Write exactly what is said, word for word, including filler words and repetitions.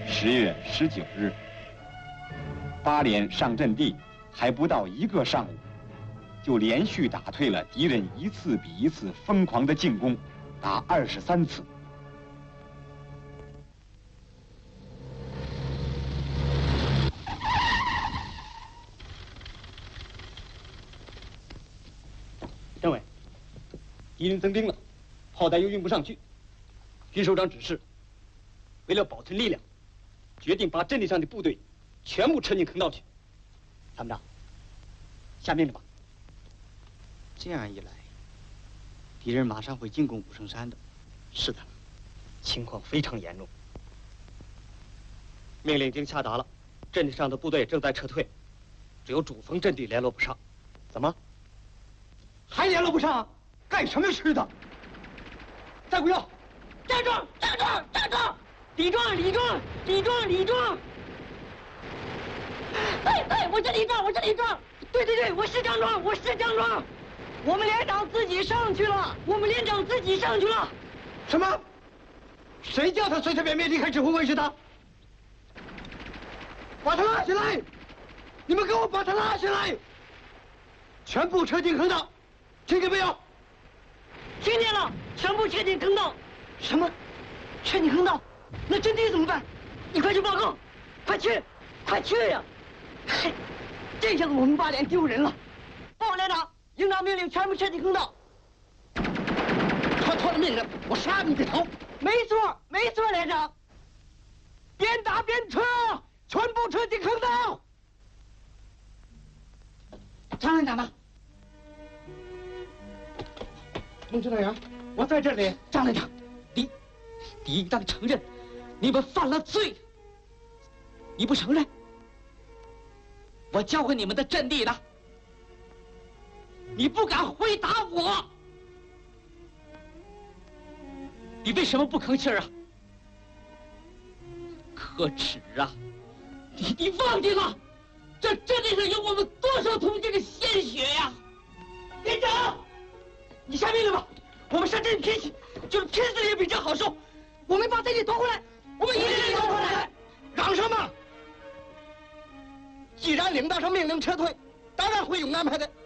十月十九日，八连上阵地还不到一个上午，就连续打退了敌人一次比一次疯狂的进攻，达二十三次。 政委，敌人增兵了，炮弹又运不上去。军首长指示，为了保存力量，决定把阵地上的部队全部撤进坑道去。参谋长，下命令吧。 这样一来，敌人马上会进攻武圣山的。 是的，情况非常严重。命令已经下达了，阵地上的部队正在撤退，只有主峰阵地联络不上。怎么？还联络不上？干什么吃的？再不要！ 站住！站住！站住！李壮！李壮！李壮！李壮！对对，我是李壮，我是李壮。对对对，我是张壮，我是张壮。我们连长自己上去了，我们连长自己上去了。 什么？谁叫他随随便便离开指挥位置的？把他拉下来！你们给我把他拉下来！全部撤进坑道，听见没有？ 听见了，全部撤进坑道。什么？撤进坑道？那阵地怎么办？你快去报告！快去！快去呀！嘿，这下子我们八连丢人了。报告连长，营长命令全部撤进坑道。 他托了命令，我杀你个头！ 没错，没错，连长。 边打边撤，全部撤进坑道。 张连长呢？ 孟指导员，我在这里。 张连长，你，你应当承认，你们犯了罪。你不承认，我交给你们的阵地呢，你不敢回答我，你为什么不吭气儿啊？可耻啊！你你忘记了，这阵地上有我们多少同志的鲜血呀！连长，你下命令吧，我们上阵拼死，就是拼死也比这好受。我们把阵地夺回来，我们一定夺回来。 嚷什么？既然领导上命令撤退，当然会有安排的。